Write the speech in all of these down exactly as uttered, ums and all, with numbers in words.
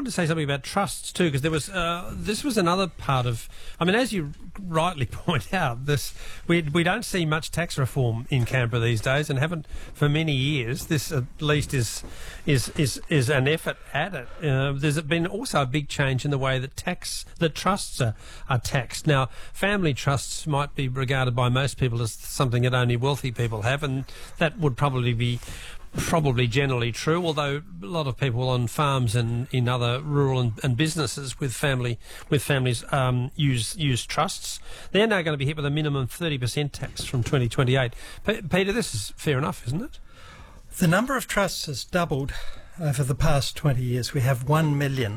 wanted to say something about trusts too, because there was uh, this was another part of. I mean, as you rightly point out, this we we don't see much tax reform in Canberra these days, and haven't for many years. This at least is is is is an effort at it. Uh, there's been also a big change in the way that tax that trusts are, are taxed. Now, family trusts might be regarded by most people as something that only wealthy people have, and that would probably be. Probably generally true, although a lot of people on farms and in other rural and, and businesses with family with families um, use use trusts. They're now going to be hit with a minimum thirty percent tax from twenty twenty-eight. P- Peter, this is fair enough, isn't it? The number of trusts has doubled over the past twenty years. We have one million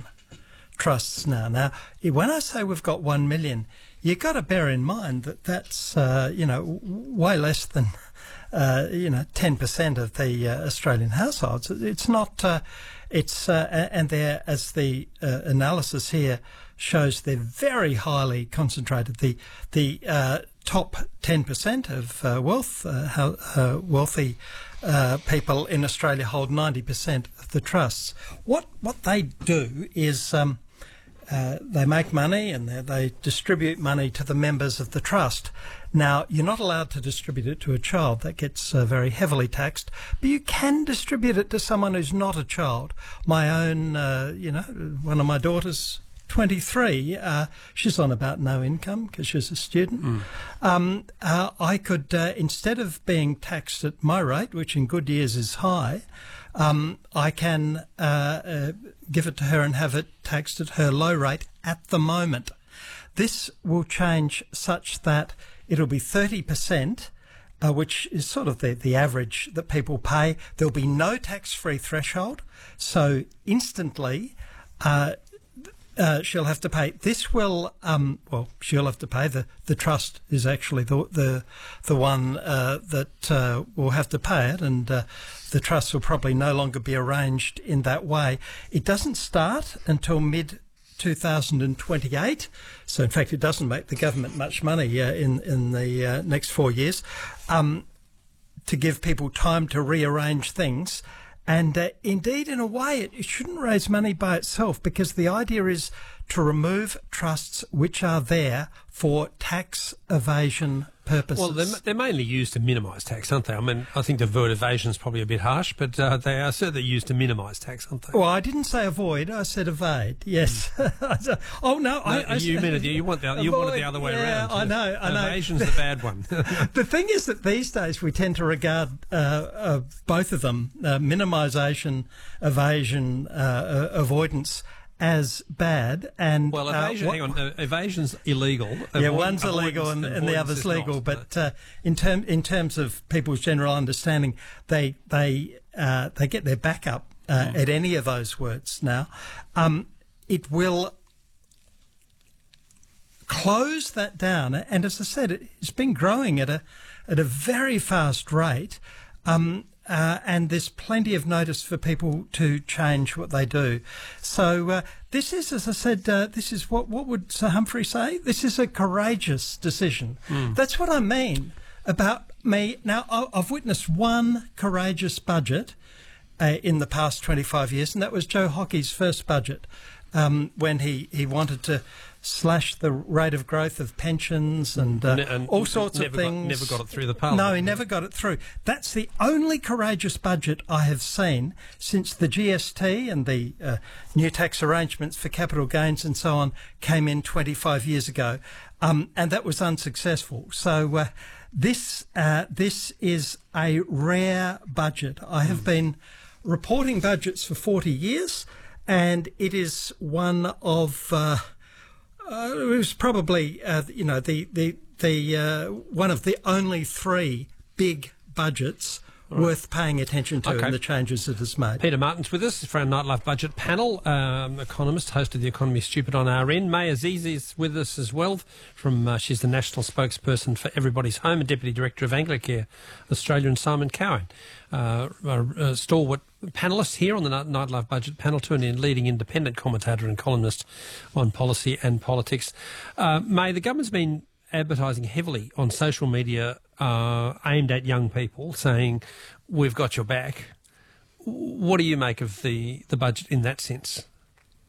trusts now. Now, when I say we've got one million, you've got to bear in mind that that's uh, you know way less than. Uh, you know, ten percent of the uh, Australian households. It's not, uh, it's, uh, and they're, as the uh, analysis here shows, they're very highly concentrated. The, the uh, top ten percent of uh, wealth, uh, how, uh, wealthy uh, people in Australia hold ninety percent of the trusts. What, what they do is, um, Uh, they make money and they, they distribute money to the members of the trust. Now, you're not allowed to distribute it to a child. That gets uh, very heavily taxed. But you can distribute it to someone who's not a child. My own, uh, you know, one of my daughters, twenty-three, uh, she's on about no income because she's a student. Mm. Um, uh, I could, uh, instead of being taxed at my rate, which in good years is high, Um, I can uh, uh, give it to her and have it taxed at her low rate at the moment. This will change such that it'll be thirty percent, uh, which is sort of the, the average that people pay. There'll be no tax-free threshold, so instantly uh, uh, she'll have to pay. This will, um, well, she'll have to pay. The, the trust is actually the the, the one uh, that uh, will have to pay it, and uh, the trust will probably no longer be arranged in that way. It doesn't start until mid two thousand twenty-eight, so in fact it doesn't make the government much money uh, in, in the uh, next four years, um, to give people time to rearrange things. And uh, indeed, in a way, it, it shouldn't raise money by itself, because the idea is to remove trusts which are there for tax evasion purposes. Well, they're, they're mainly used to minimise tax, aren't they? I mean, I think avoid evasion is probably a bit harsh, but uh, they are certainly used to minimise tax, aren't they? Well, I didn't say avoid, I said evade, yes. Mm. oh, no. no I, I, you meant it, you want, the, you want it the other way yeah, around. I know, I know. Evasion's the bad one. The thing is that these days we tend to regard uh, uh, both of them, uh, minimisation, evasion, uh, uh, avoidance, as bad. And well, evasion, uh, hang on, uh, evasion's illegal. Yeah, Avoid, one's illegal and, and the other's legal. Not, but uh, in term in terms of people's general understanding, they they uh, they get their back up uh, mm. at any of those words. Now, um, it will close that down, and as I said, it's been growing at a at a very fast rate. Um, Uh, and there's plenty of notice for people to change what they do. So uh, this is, as I said, uh, this is what, what would Sir Humphrey say? This is a courageous decision. Mm. That's what I mean about me. Now, I've witnessed one courageous budget uh, in the past twenty-five years, and that was Joe Hockey's first budget, um, when he, he wanted to slash the rate of growth of pensions and, uh, and all sorts of things. Got, never got it through the parliament. No, he never got it through. That's the only courageous budget I have seen since the G S T and the uh, new tax arrangements for capital gains and so on came in twenty-five years ago, um, and that was unsuccessful. So uh, this uh, this is a rare budget. I have mm. been reporting budgets for forty years, and it is one of... Uh, Uh, it was probably, uh, you know, the the the uh, one of the only three big budgets right. worth paying attention to okay. in the changes it has made. Peter Martin's with us for our Nightlife Budget panel, um, economist, host of the Economy Stupid on R N. May Azizi is with us as well. From uh, she's the national spokesperson for Everybody's Home and deputy director of Anglicare Australia, and Simon Cowan, uh, a, a stalwart panellist here on the Nightlife Budget panel, too, and a leading independent commentator and columnist on policy and politics. Uh, May, the government's been advertising heavily on social media uh, aimed at young people, saying, we've got your back. What do you make of the, the budget in that sense?